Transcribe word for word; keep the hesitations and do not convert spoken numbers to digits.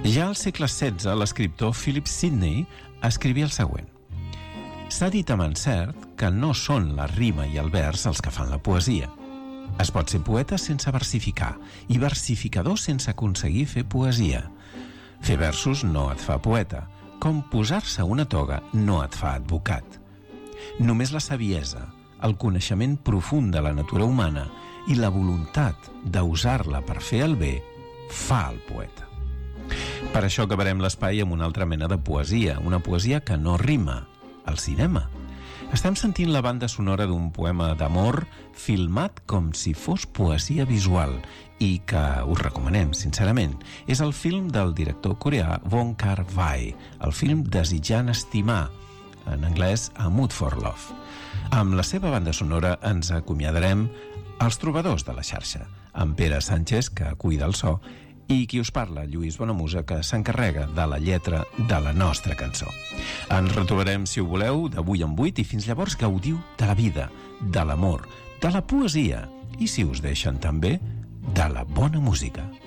Ja al segle setze, l'escriptor Philip Sidney escrivia el següent. S'ha dit amb encert que no són la rima i el vers els que fan la poesia. Es pot ser poeta sense versificar i versificador sense aconseguir fer poesia. Fer versos no et fa poeta, com posar-se una toga no et fa advocat. Només la saviesa, el coneixement profund de la natura humana i la voluntat d'usar-la per fer el bé fa el poeta. Per això acabarem l'espai amb una altra mena de poesia, una poesia que no rima, el cinema. Estem sentint la banda sonora d'un poema d'amor filmat com si fos poesia visual i que us recomanem, sincerament. És el film del director coreà Wong Kar-wai, el film Desitjant estimar, en anglès A Mood for Love. Amb la seva banda sonora ens acomiadarem als trobadors de la xarxa, amb Pere Sánchez, que cuida el so, i qui us parla, Lluís Bonamusa, que s'encarrega de la lletra de la nostra cançó. Ens retrobarem, si ho voleu, de vuit en vuit i fins llavors gaudiu de la vida, de l'amor, de la poesia i, si us deixen també, de la bona música.